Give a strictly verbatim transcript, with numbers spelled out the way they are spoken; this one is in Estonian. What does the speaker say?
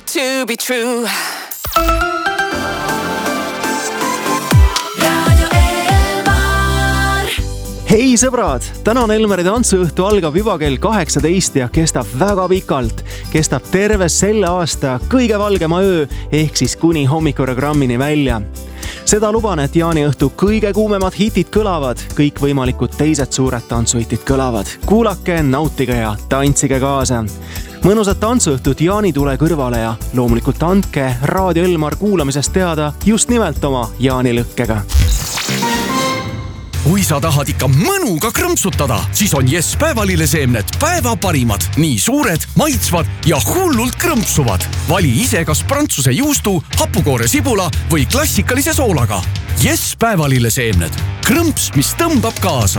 to be true. Hei sõbrad, täna on Elmeri tantsuõhtu algab juba kell kaheksateist ja kestab väga pikalt. Kestab terve selle aasta kõige valgema öö ehk siis kuni hommikuprogrammini välja. Seda luban, et jaaniõhtu kõige kuumemad hitid kõlavad, kõik võimalikud teised suured tantsuhitid kõlavad. Kuulake, nautige ja tantsige kaasa. Mõnusat tantsuõhtut jaanitule kõrvale ja loomulikult andke Raadio Elmar kuulamisest teada just nimelt oma jaanilõkkega. Kui sa tahad ikka mõnuga krõmpsutada, siis on Yes päevalilleseemned päeva parimad. Nii suured, maitsvad ja hullult krõmpsuvad. Vali ise kas prantsuse juustu, hapukoore sibula või klassikalise soolaga. Yes päevalilleseemned. Krõmps, mis tõmbab kaasa.